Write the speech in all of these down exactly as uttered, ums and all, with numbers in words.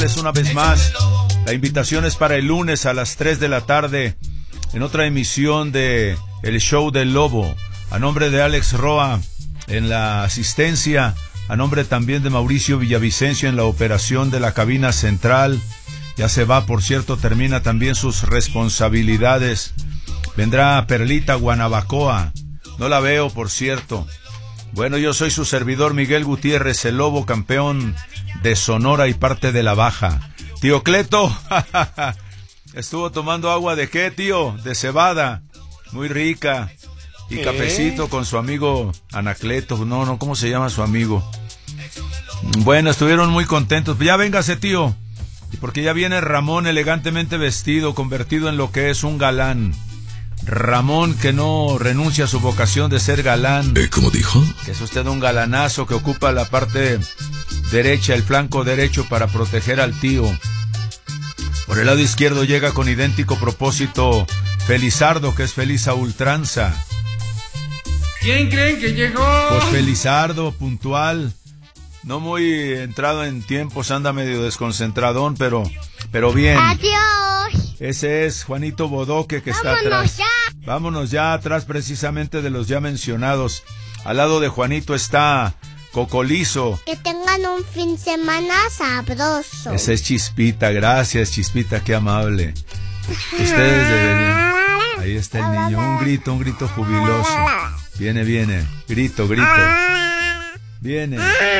tardes una vez más. La invitación es para el lunes a las tres de la tarde en otra emisión de El Show del Lobo. A nombre de Alex Roa en la asistencia, a nombre también de Mauricio Villavicencio en la operación de la cabina central. Ya se va, por cierto, termina también sus responsabilidades. Vendrá Perlita Guanabacoa. No la veo, por cierto. Bueno, yo soy su servidor Miguel Gutiérrez, el Lobo, campeón de Sonora y parte de la Baja. Tío Cleto, estuvo tomando agua de qué, tío, de cebada, muy rica, y ¿qué? Cafecito con su amigo Anacleto, no, no, ¿cómo se llama su amigo? Bueno, estuvieron muy contentos. Ya véngase, tío, porque ya viene Ramón elegantemente vestido, convertido en lo que es un galán. Ramón, que no renuncia a su vocación de ser galán. ¿Eh, ¿Cómo dijo? Que es usted un galanazo que ocupa la parte derecha, el flanco derecho para proteger al tío. Por el lado izquierdo llega con idéntico propósito Felizardo, que es feliz a ultranza. ¿Quién creen que llegó? Pues Felizardo, puntual. No muy entrado en tiempos, anda medio desconcentradón, pero, pero bien. ¡Adiós! Ese es Juanito Bodoque, que está ¡Vámonos atrás. ya! Vámonos ya atrás precisamente de los ya mencionados. Al lado de Juanito está Cocolizo. Que tengan un fin de semana sabroso. Ese es Chispita, gracias Chispita, qué amable. Ustedes deberían... Ahí está el niño, un grito, un grito jubiloso. Viene, viene, grito, grito. Viene,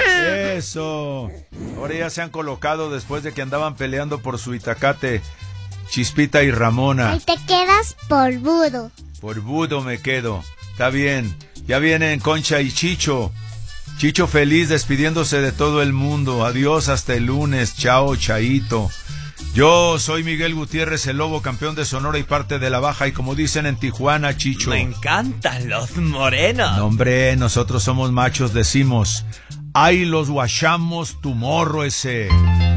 eso. Ahora ya se han colocado después de que andaban peleando por su itacate, Chispita y Ramona. Ahí te quedas por budo. Por budo me quedo. Está bien. Ya vienen Concha y Chicho. Chicho feliz despidiéndose de todo el mundo. Adiós hasta el lunes. Chao, chaito. Yo soy Miguel Gutiérrez, el Lobo, campeón de Sonora y parte de la Baja. Y como dicen en Tijuana, Chicho, me encantan los morenos. No, hombre, nosotros somos machos, decimos. Ay, los guachamos, tu morro ese.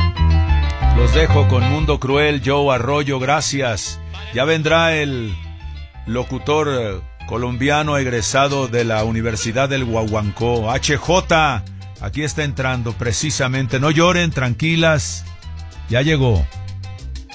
Los dejo con Mundo Cruel, Joe Arroyo, gracias. Ya vendrá el locutor eh, colombiano egresado de la Universidad del Guaguancó, H J. Aquí está entrando precisamente. No lloren, tranquilas. Ya llegó.